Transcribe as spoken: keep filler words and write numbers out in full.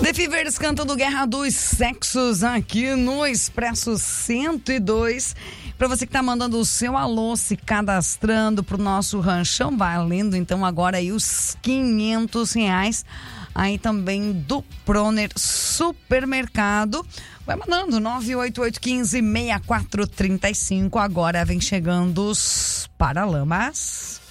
The Fevers cantando Guerra dos Sexos aqui no Expresso cento e dois. Para você que tá mandando o seu alô, se cadastrando pro nosso ranchão, valendo então agora aí os quinhentos reais. Aí também do Proner Supermercado. Vai mandando nove oito oito um cinco, seis quatro três cinco. Agora vem chegando os Paralamas.